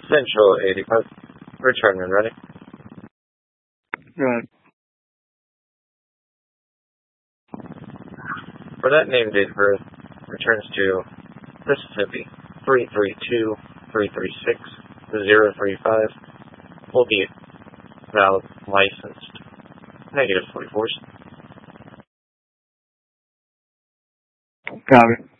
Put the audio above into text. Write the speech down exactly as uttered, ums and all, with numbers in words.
Central eighty-five. Return when ready. Right. For that name date birth, returns to Mississippi three three two, three three six, zero three five. Will be valid, licensed. Negative forty-fours. Copy.